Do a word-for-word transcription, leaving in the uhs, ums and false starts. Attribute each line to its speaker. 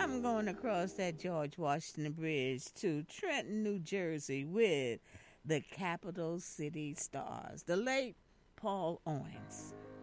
Speaker 1: I'm going across that George Washington Bridge to Trenton, New Jersey with the Capital City Stars, the late Paul Owens.